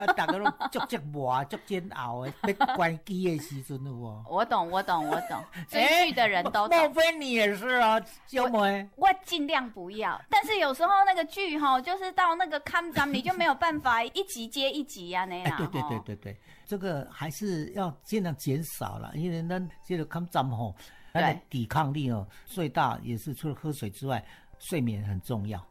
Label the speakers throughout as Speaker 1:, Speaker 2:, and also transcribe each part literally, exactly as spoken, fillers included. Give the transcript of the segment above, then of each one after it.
Speaker 1: 啊，大家都足折磨、足煎熬的，要关机的时阵有无？
Speaker 2: 我懂，我懂，我懂，追剧的人都懂。
Speaker 1: 莫非你也是啊，小妹？
Speaker 2: 我尽量不要，但是有时候那个剧哈，就是到那个看章，你就没有办法一集接一集啊，那样。
Speaker 1: 哎，对对对对对，这个还是要尽量减少了，因为咱这个看章吼，它的抵抗力哦最大，也是除了喝水之外，睡眠很重要。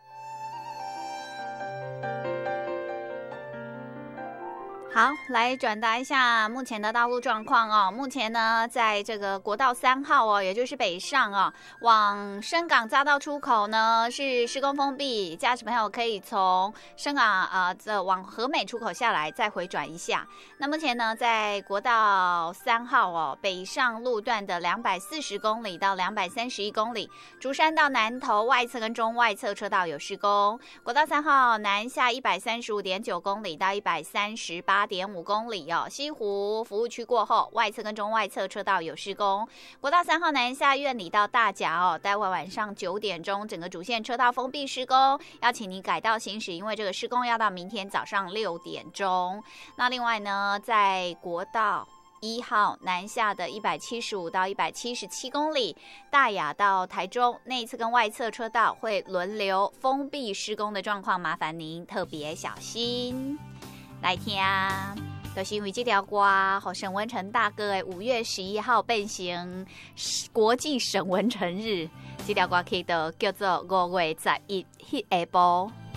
Speaker 2: 好，来转达一下目前的道路状况哦。目前呢，在这个国道三号哦，也就是北上哦，往深港匝道出口呢是施工封闭，驾驶朋友可以从深港呃这往和美出口下来，再回转一下。那目前呢，在国道三号哦，北上路段的两百四十公里到两百三十一公里，竹山到南投外侧跟中外侧车道有施工。国道三号南下一百三十五点九公里到一百三十八点五公里哦，西湖服务区过后，外侧跟中外侧车道有施工。国道三号南下苑里到大甲哦，待会晚上九点钟，整个主线车道封闭施工，要请你改道行驶，因为这个施工要到明天早上六点钟。那另外呢，在国道一号南下的一百七十五到一百七十七公里，大雅到台中内侧跟外侧车道会轮流封闭施工的状况，麻烦您特别小心。来听，就是因为这条歌，和沈文成大哥的五月十一号变成国际沈文成日，这条歌曲就叫做五月十一迄下晡。